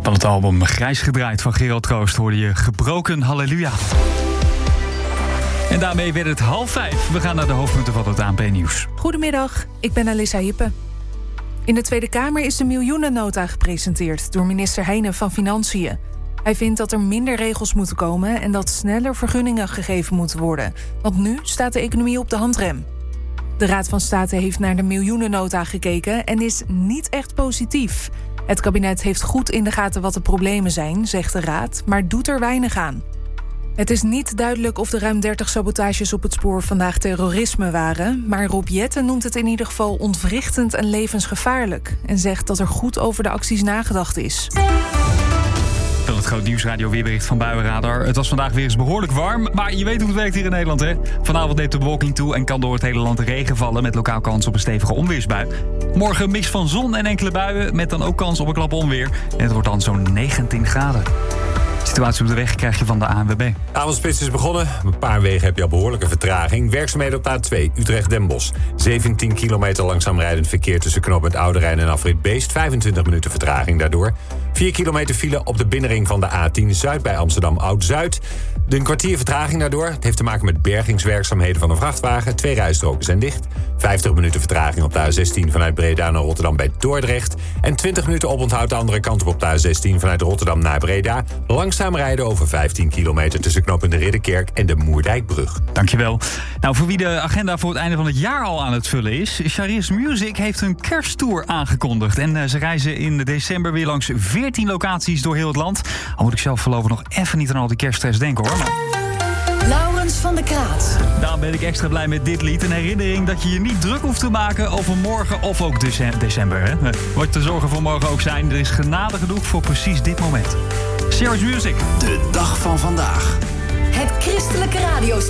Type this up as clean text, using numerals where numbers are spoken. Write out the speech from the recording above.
Van het album Grijs gedraaid van Gerald Kroost hoorde je Gebroken Halleluja. En daarmee werd het 4:30. We gaan naar de hoofdpunten van het ANP-nieuws. Goedemiddag, ik ben Alissa Jippe. In de Tweede Kamer is de miljoenennota gepresenteerd door minister Heijnen van Financiën. Hij vindt dat er minder regels moeten komen en dat sneller vergunningen gegeven moeten worden. Want nu staat de economie op de handrem. De Raad van State heeft naar de miljoenennota gekeken en is niet echt positief. Het kabinet heeft goed in de gaten wat de problemen zijn, zegt de Raad, maar doet er weinig aan. Het is niet duidelijk of de ruim 30 sabotages op het spoor vandaag terrorisme waren, maar Rob Jetten noemt het in ieder geval ontwrichtend en levensgevaarlijk en zegt dat er goed over de acties nagedacht is. Dan het Groot Nieuwsradio weerbericht van Buienradar. Het was vandaag weer eens behoorlijk warm, maar je weet hoe het werkt hier in Nederland, hè? Vanavond neemt de bewolking toe en kan door het hele land regen vallen met lokaal kans op een stevige onweersbui. Morgen een mix van zon en enkele buien met dan ook kans op een klap onweer. En het wordt dan zo'n 19 graden. De situatie op de weg krijg je van de ANWB. Avondspits is begonnen. Op een paar wegen heb je al behoorlijke vertraging. Werkzaamheden op de A2, Utrecht-Den Bosch. 17 kilometer langzaam rijdend verkeer tussen knooppunt Oude Rijn en afrit Beest. 25 minuten vertraging daardoor. 4 kilometer file op de binnenring van de A10 Zuid bij Amsterdam Oud-Zuid. Een kwartier vertraging daardoor. Het heeft te maken met bergingswerkzaamheden van een vrachtwagen. 2 rijstroken zijn dicht. 50 minuten vertraging op de A16 vanuit Breda naar Rotterdam bij Dordrecht. En 20 minuten oponthoud de andere kant op de A16 vanuit Rotterdam naar Breda. Langzaam rijden over 15 kilometer tussen knooppunt de Ridderkerk en de Moerdijkbrug. Dankjewel. Nou, voor wie de agenda voor het einde van het jaar al aan het vullen is, Charis Music heeft hun kersttour aangekondigd. En ze reizen in december weer langs 14 locaties door heel het land. Al moet ik zelf voorlopig nog even niet aan al die kerststress denken, hoor. Maar Laurens van der Kraat. daarom ben ik extra blij met dit lied. Een herinnering dat je je niet druk hoeft te maken over morgen of ook december. Hè? Wat de zorgen voor morgen ook zijn, er is genade genoeg voor precies dit moment. Charis Music. De dag van vandaag. Het christelijke radio